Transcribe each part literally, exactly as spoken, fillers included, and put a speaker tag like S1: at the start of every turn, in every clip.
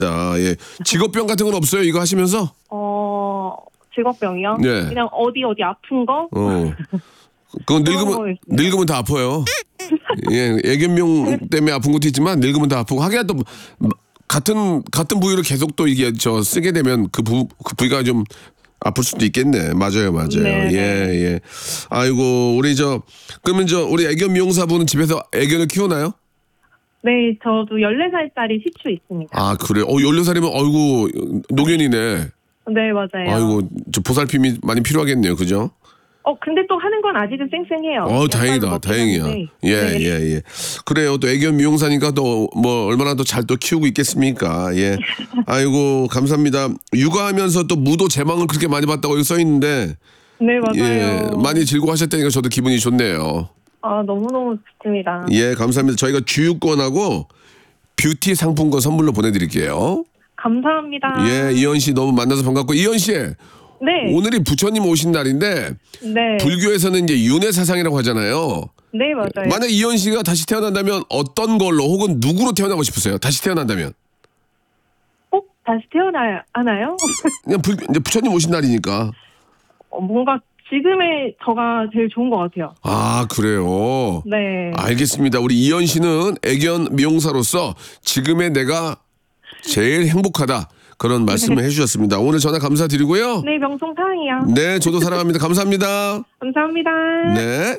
S1: 아, 예. 직업병 같은 건 없어요? 이거 하시면서?
S2: 어, 직업병이요?
S1: 네.
S2: 그냥 어디 어디 아픈 거?
S1: 어. 그건 늙으면, 늙으면 다 아파요. 예, 애견명 때문에 아픈 것도 있지만 늙으면 다 아프고 하기야 또 같은, 같은 부위를 계속 또 이게 저 쓰게 되면 그 부, 그 부위가 좀 아플 수도 있겠네. 맞아요, 맞아요.
S2: 네네.
S1: 예, 예. 아이고, 우리 저, 그러면 저, 우리 애견 미용사분은 집에서 애견을 키우나요?
S2: 네, 저도 열네 살짜리 시추 있습니다.
S1: 아, 그래. 어, 열네 살이면, 어이구, 노견이네.
S2: 네, 맞아요.
S1: 아이고, 저 보살핌이 많이 필요하겠네요. 그죠?
S2: 어, 근데 또 하는 건 아직은 쌩쌩해요.
S1: 어, 다행이다.
S2: 약간
S1: 다행이야.
S2: 먹긴
S1: 예,
S2: 하는데. 네.
S1: 예, 예. 그래요. 또 애견 미용사니까 또 뭐 얼마나 더 잘 또 키우고 있겠습니까? 예. 아이고, 감사합니다. 육아하면서 또 무도 제망을 그렇게 많이 봤다고 여기 써 있는데.
S2: 네, 맞아요.
S1: 예, 많이 즐거워하셨다니까 저도 기분이 좋네요.
S2: 아, 너무너무 좋습니다.
S1: 예, 감사합니다. 저희가 주유권하고 뷰티 상품권 선물로 보내드릴게요.
S2: 감사합니다.
S1: 예, 이현 씨 너무 만나서 반갑고. 이현 씨.
S2: 네.
S1: 오늘이 부처님 오신 날인데.
S2: 네.
S1: 불교에서는 이제 윤회 사상이라고 하잖아요.
S2: 네, 맞아요.
S1: 만약 이현 씨가 다시 태어난다면 어떤 걸로 혹은 누구로 태어나고 싶으세요? 다시 태어난다면.
S2: 꼭 다시 태어나나요?
S1: 그냥 불, 이제 부처님 오신 날이니까.
S2: 어, 뭔가 지금의 저가 제일 좋은 것 같아요.
S1: 아, 그래요?
S2: 네.
S1: 알겠습니다. 우리 이현 씨는 애견 미용사로서 지금의 내가 제일 행복하다. 그런 말씀을 해주셨습니다. 오늘 전화 감사드리고요.
S2: 네, 명성 사랑이요.
S1: 네, 저도 사랑합니다. 감사합니다.
S2: 감사합니다.
S1: 네.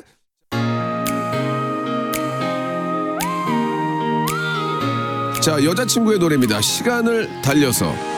S1: 자, 여자친구의 노래입니다. 시간을 달려서.